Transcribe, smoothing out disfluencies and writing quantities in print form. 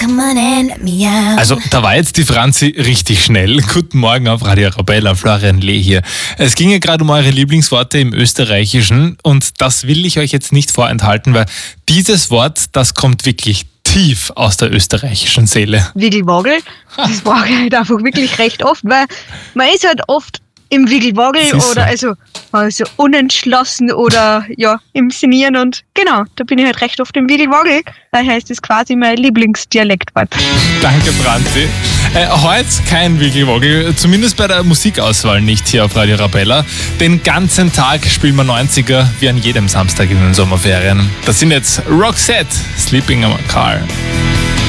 come on and let me out. Also, da war jetzt die Franzi richtig schnell. Guten Morgen auf Radio Arabella, Florian Lee hier. Es ging ja gerade um eure Lieblingsworte im Österreichischen und das will ich euch jetzt nicht vorenthalten, weil dieses Wort, das kommt wirklich tief aus der österreichischen Seele. Wiggelwagel, das brauche ich halt einfach wirklich recht oft, weil man ist halt oft im Wiggelwagel oder also unentschlossen oder ja, im Sinnieren und genau, da bin ich halt recht oft im Wiggelwagel. Daher ist das quasi mein Lieblingsdialektwort. Danke, Franzi. Heute kein Wiggelwogel, zumindest bei der Musikauswahl nicht hier auf Radio Arabella. Den ganzen Tag spielen wir 90er, wie an jedem Samstag in den Sommerferien. Das sind jetzt Roxette, Sleeping in my Car.